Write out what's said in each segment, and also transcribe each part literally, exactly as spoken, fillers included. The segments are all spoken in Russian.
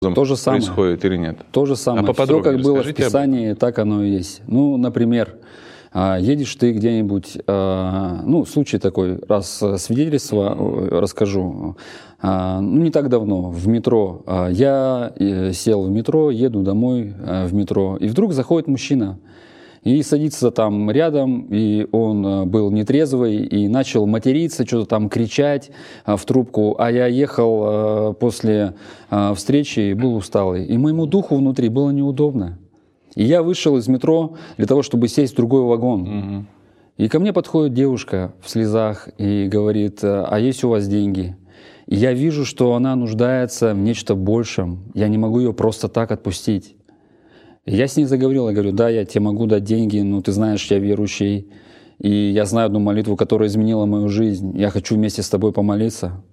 То же самое. Происходит или нет? То же самое. А Все, как было в Писании, так оно и есть. Ну, например, едешь ты где-нибудь, ну, случай такой, раз свидетельство расскажу. Ну, не так давно в метро. Я сел в метро, еду домой в метро, и вдруг заходит мужчина. И садится там рядом, и он был нетрезвый, и начал материться, что-то там кричать в трубку. А я ехал после встречи и был усталый. И моему духу внутри было неудобно. И я вышел из метро для того, чтобы сесть в другой вагон. Угу. И ко мне подходит девушка в слезах и говорит: а есть у вас деньги? И я вижу, что она нуждается в нечто большем. Я не могу ее просто так отпустить. Я с ней заговорил, я говорю: да, я тебе могу дать деньги, но ты знаешь, я верующий, и я знаю одну молитву, которая изменила мою жизнь. Я хочу вместе с тобой помолиться.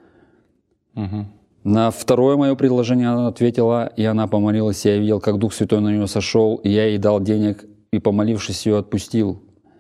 Угу. На второе мое предложение она ответила, и она помолилась, и я видел, как Дух Святой на нее сошел, и я ей дал денег, и, помолившись, ее отпустил.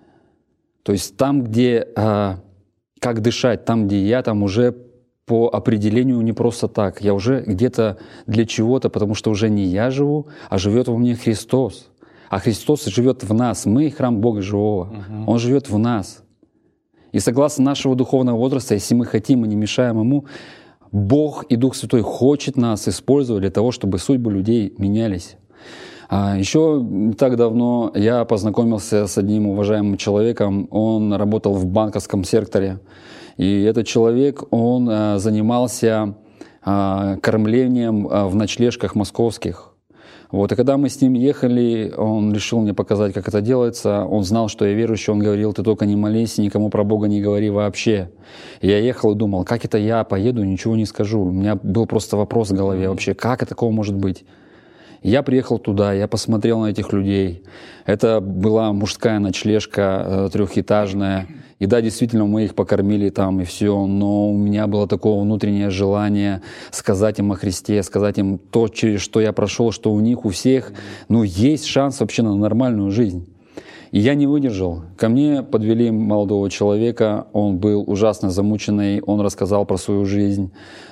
То есть там, где, а, как дышать, там, где я, там уже по определению не просто так. Я уже где-то для чего-то, потому что уже не я живу, а живет во мне Христос. А Христос живет в нас. Мы — храм Бога живого. Uh-huh. Он живет в нас. И согласно нашего духовного возраста, если мы хотим и не мешаем Ему, Бог и Дух Святой хочет нас использовать для того, чтобы судьбы людей менялись. А еще не так давно я познакомился с одним уважаемым человеком. Он работал в банковском секторе. И этот человек, он а, занимался а, кормлением а, в ночлежках московских. Вот, и когда мы с ним ехали, он решил мне показать, как это делается. Он знал, что я верующий, он говорил: ты только не молись, никому про Бога не говори вообще. И я ехал и думал: как это я поеду, ничего не скажу. У меня был просто вопрос в голове вообще: как это такого может быть? Я приехал туда, я посмотрел на этих людей. Это была мужская ночлежка, трехэтажная. И да, действительно, мы их покормили там и все, но у меня было такое внутреннее желание сказать им о Христе, сказать им то, через что я прошел, что у них, у всех, ну, есть шанс вообще на нормальную жизнь. И я не выдержал. Ко мне подвели молодого человека, он был ужасно замученный, он рассказал про свою жизнь,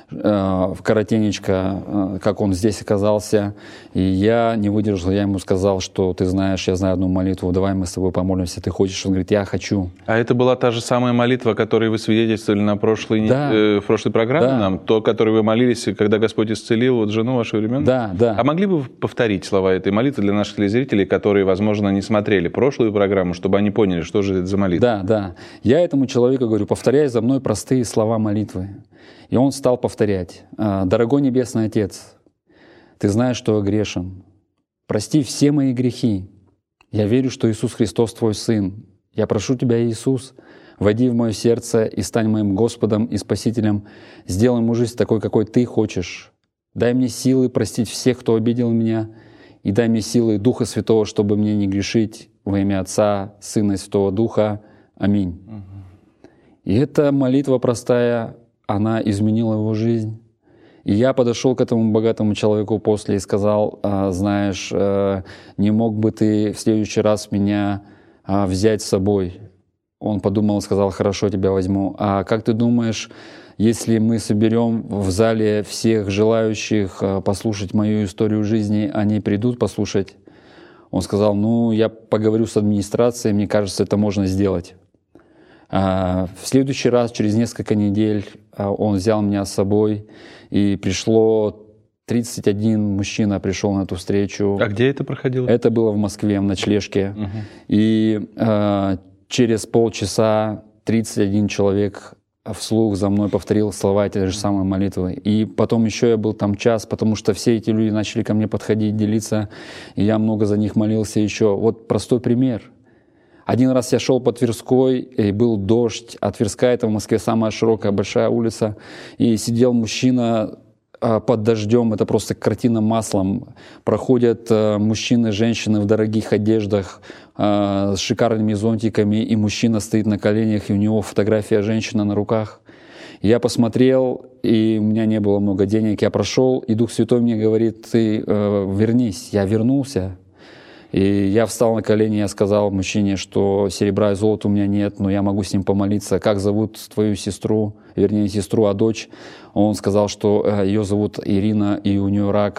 э, коротенечко, э, как он здесь оказался. И я не выдержал, я ему сказал, что ты знаешь, я знаю одну молитву, давай мы с тобой помолимся, ты хочешь? Он говорит: я хочу. А это была та же самая молитва, о которой вы свидетельствовали на прошлой, да. э, в прошлой программе да. нам? То, о которой вы молились, когда Господь исцелил вот жену вашу времен? Да, да. А могли бы вы повторить слова этой молитвы для наших телезрителей, которые, возможно, не смотрели прошлую программу, чтобы они поняли, что же это за молитва? Да, да. Я этому человеку говорю: повторяй за мной простые слова молитвы. И он стал повторять: «Дорогой Небесный Отец, Ты знаешь, что я грешен. Прости все мои грехи. Я верю, что Иисус Христос Твой Сын. Я прошу Тебя, Иисус, войди в мое сердце и стань моим Господом и Спасителем. Сделай мою жизнь такой, какой Ты хочешь. Дай мне силы простить всех, кто обидел меня, и дай мне силы Духа Святого, чтобы мне не грешить, во имя Отца, Сына и Святого Духа. Аминь». Угу. И эта молитва простая, она изменила его жизнь. И я подошел к этому богатому человеку после и сказал: знаешь, не мог бы ты в следующий раз меня взять с собой? Он подумал и сказал: хорошо, тебя возьму. А как ты думаешь, если мы соберем в зале всех желающих послушать мою историю жизни, они придут послушать? Он сказал: ну, я поговорю с администрацией, мне кажется, это можно сделать. В следующий раз, через несколько недель, он взял меня с собой, и пришло тридцать один мужчина пришел на эту встречу. А где это проходило? Это было в Москве, в ночлежке. Угу. И э, через полчаса тридцать один человек вслух за мной повторил слова этой же самой молитвы. И потом еще я был там час, потому что все эти люди начали ко мне подходить, делиться, и я много за них молился еще. Вот простой пример. Один раз я шел по Тверской, и был дождь, а Тверская — это в Москве самая широкая, большая улица, и сидел мужчина под дождем, это просто картина маслом. Проходят мужчины, женщины в дорогих одеждах, с шикарными зонтиками, и мужчина стоит на коленях, и у него фотография женщины на руках. Я посмотрел, и у меня не было много денег, я прошел, и Дух Святой мне говорит: ты э, вернись. Я вернулся. И я встал на колени, я сказал мужчине, что серебра и золота у меня нет, но я могу с ним помолиться. Как зовут твою сестру, вернее, не сестру, а дочь? Он сказал, что ее зовут Ирина, и у нее рак